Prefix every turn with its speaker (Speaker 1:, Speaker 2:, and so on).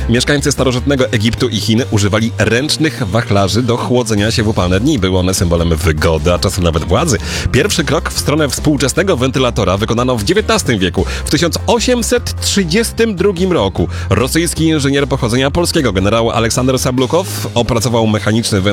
Speaker 1: Mieszkańcy starożytnego Egiptu i Chin używali ręcznych wachlarzy do chłodzenia się w upalne dni. Były one symbolem wygody, a czasem nawet władzy. Pierwszy krok w stronę współczesnego wentylatora wykonano w XIX wieku. W 1832 roku rosyjski inżynier pochodzenia polskiego, generał Aleksander Sablukow, opracował mechaniczny wentylator